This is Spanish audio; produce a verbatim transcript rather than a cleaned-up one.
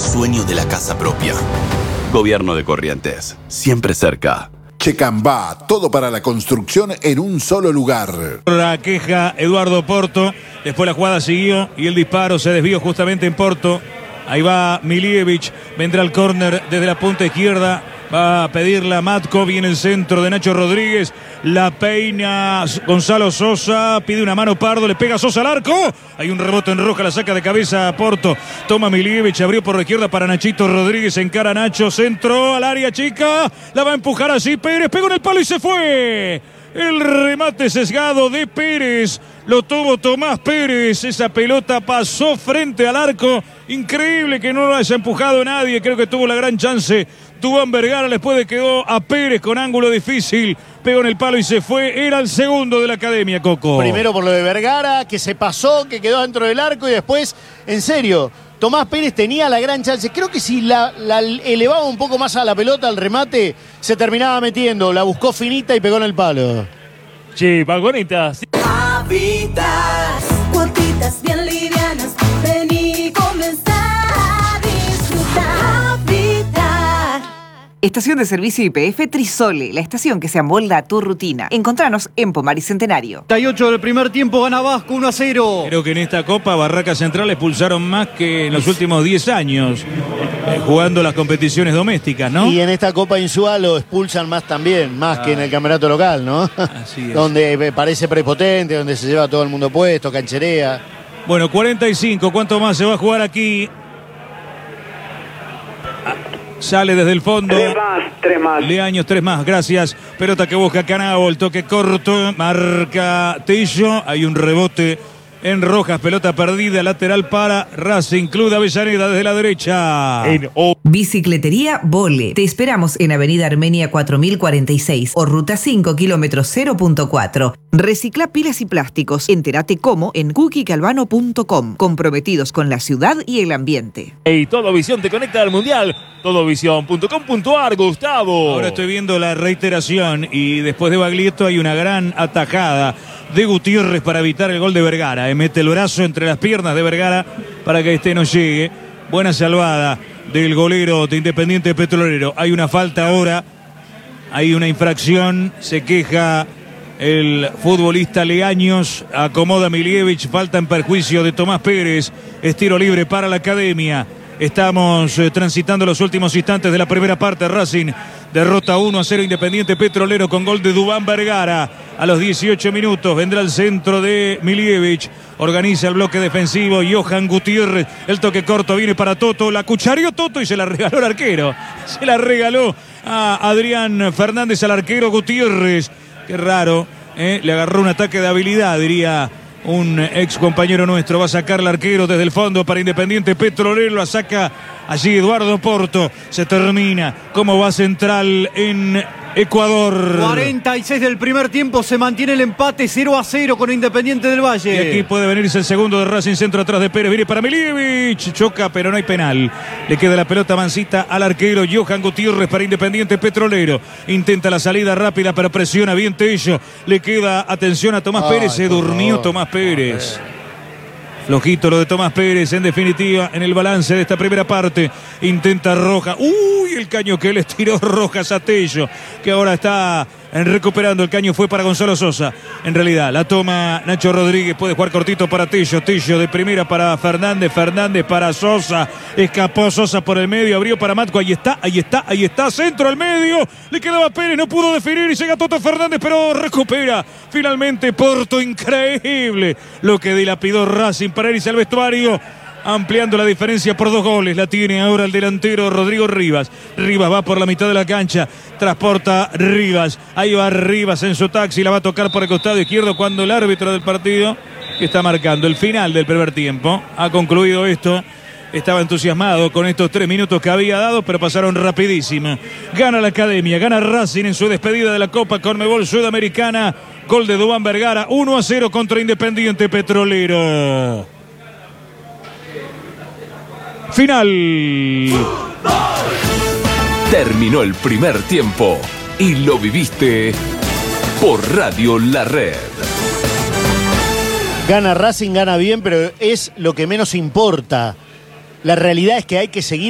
sueño de la casa propia. Gobierno de Corrientes, siempre cerca. Checambá, todo para la construcción en un solo lugar. La queja Eduardo Porto, después la jugada siguió y el disparo se desvió justamente en Porto. Ahí va Milievich, vendrá al córner desde la punta izquierda. Va a pedirla Matko, viene el centro de Nacho Rodríguez, la peina Gonzalo Sosa, pide una mano Pardo, le pega Sosa al arco, hay un rebote en roja, la saca de cabeza a Porto, toma Milievich, abrió por la izquierda para Nachito Rodríguez, encara a Nacho, centro al área chica, la va a empujar así Pérez, pegó en el palo y se fue. El remate sesgado de Pérez, lo tuvo Tomás Pérez, esa pelota pasó frente al arco, increíble que no lo haya empujado nadie, creo que tuvo la gran chance Duván Vergara, después de quedó a Pérez con ángulo difícil, pegó en el palo y se fue, era el segundo de la academia, Coco. Primero por lo de Vergara, que se pasó, que quedó dentro del arco y después, en serio, Tomás Pérez tenía la gran chance. Creo que si la, la elevaba un poco más a la pelota, al remate, se terminaba metiendo. La buscó finita y pegó en el palo. Sí, Balconita. Sí. Habitas, cuotitas bien livianas. Vení y comenzá a disfrutar. Habitar. Estación de servicio Y P F Trisole, la estación que se amolda a tu rutina. Encontranos en Pomar y Centenario. treinta y ocho del primer tiempo, gana Vasco uno a cero. Creo que en esta Copa Barraca Central expulsaron más que en los últimos diez años, eh, jugando las competiciones domésticas, ¿no? Y en esta Copa Insúa lo expulsan más también, más ah. que en el campeonato local, ¿no? Así es. Donde parece prepotente, donde se lleva todo el mundo puesto, cancherea. Bueno, cuarenta y cinco, ¿cuánto más se va a jugar aquí? Sale desde el fondo. Tres más, tres más. Leaños, tres más, gracias. Pelota que busca Canavo, el toque corto. Marca Tello. Hay un rebote en Rojas, pelota perdida, lateral para Racing Club de Avellaneda desde la derecha. En o Bicicletería Vole. Te esperamos en Avenida Armenia cuatro mil cuarenta y seis o Ruta cinco, kilómetro cero punto cuatro. Recicla pilas y plásticos. Entérate cómo en cookie calvano punto com. Comprometidos con la ciudad y el ambiente. Y Todo Visión te conecta al Mundial. todo visión punto com punto ar, Gustavo. Ahora estoy viendo la reiteración y después de Baglietto hay una gran atajada de Gutiérrez para evitar el gol de Vergara. Mete el brazo entre las piernas de Vergara para que este no llegue. Buena salvada del golero de Independiente Petrolero. Hay una falta ahora, hay una infracción, se queja el futbolista Leaños, acomoda Milievich, falta en perjuicio de Tomás Pérez, es tiro libre para la academia. Estamos eh, transitando los últimos instantes de la primera parte. Racing derrota uno a cero Independiente Petrolero con gol de Duván Vergara. A los dieciocho minutos vendrá el centro de Milievich. Organiza el bloque defensivo Johan Gutiérrez. El toque corto viene para Toto. La cuchareó Toto y se la regaló al arquero. Se la regaló a Adrián Fernández al arquero Gutiérrez. Qué raro, ¿eh? Le agarró un ataque de habilidad, diría un ex compañero nuestro. Va a sacar el arquero desde el fondo para Independiente Petrolero. La saca allí Eduardo Porto. Se termina como va central en Ecuador. cuarenta y seis del primer tiempo, se mantiene el empate cero a cero con Independiente del Valle. Y aquí puede venirse el segundo de Racing, centro atrás de Pérez, viene para Milievich, choca pero no hay penal. Le queda la pelota mansita al arquero Johan Gutiérrez para Independiente Petrolero. Intenta la salida rápida pero presiona bien Tello. Le queda atención a Tomás Ay, Pérez, se durmió favor. Tomás Pérez. Flojito lo de Tomás Pérez, en definitiva, en el balance de esta primera parte. Intenta Rojas. Uy, el caño que le tiró Rojas a Tello, que ahora está recuperando. El caño fue para Gonzalo Sosa. En realidad, la toma Nacho Rodríguez. Puede jugar cortito para Tello. Tello de primera para Fernández. Fernández para Sosa. Escapó Sosa por el medio. Abrió para Matco. Ahí está, ahí está, ahí está. Centro al medio. Le quedaba Pérez. No pudo definir y llega Toto Fernández, pero recupera. Finalmente Porto. Increíble lo que dilapidó Racing para irse al vestuario, ampliando la diferencia por dos goles. La tiene ahora el delantero Rodrigo Rivas. Rivas va por la mitad de la cancha, transporta Rivas, ahí va Rivas en su taxi, la va a tocar por el costado izquierdo cuando el árbitro del partido, que está marcando el final del primer tiempo, ha concluido esto. Estaba entusiasmado con estos tres minutos que había dado, pero pasaron rapidísimo. Gana la academia, gana Racing en su despedida de la Copa Conmebol Sudamericana. Gol de Duván Vergara, uno a cero contra Independiente Petrolero. Final. Terminó el primer tiempo y lo viviste por Radio La Red. Gana Racing, gana bien, pero es lo que menos importa. La realidad es que hay que seguir